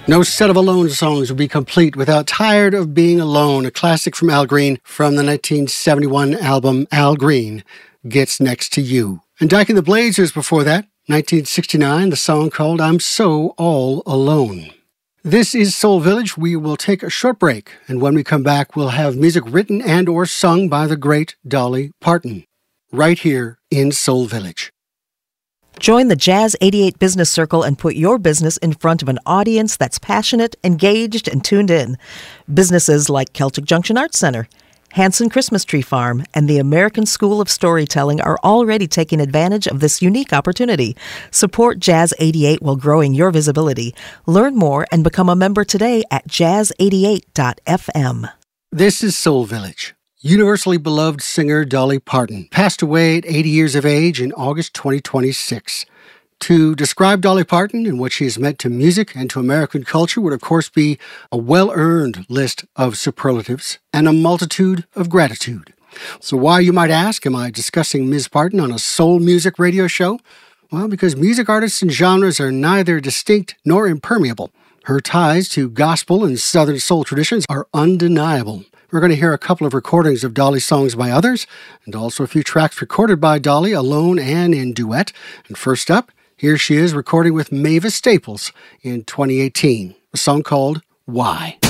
No set of Alone songs would be complete without Tired of Being Alone, a classic from Al Green from the 1971 album Al Green Gets Next to You. And Dyke and the Blazers before that, 1969, the song called I'm So All Alone. This is Soul Village. We will take a short break, and when we come back, we'll have music written and or sung by the great Dolly Parton, right here in Soul Village. Join the Jazz 88 Business Circle and put your business in front of an audience that's passionate, engaged, and tuned in. Businesses like Celtic Junction Arts Center, Hanson Christmas Tree Farm, and the American School of Storytelling are already taking advantage of this unique opportunity. Support Jazz 88 while growing your visibility. Learn more and become a member today at jazz88.fm. This is Soul Village. Universally beloved singer Dolly Parton passed away at 80 years of age in August 2026. To describe Dolly Parton and what she has meant to music and to American culture would, of course, be a well-earned list of superlatives and a multitude of gratitude. So why, you might ask, am I discussing Ms. Parton on a soul music radio show? Well, because music artists and genres are neither distinct nor impermeable. Her ties to gospel and Southern soul traditions are undeniable. We're going to hear a couple of recordings of Dolly's songs by others, and also a few tracks recorded by Dolly alone and in duet. And first up, here she is recording with Mavis Staples in 2018, a song called Why.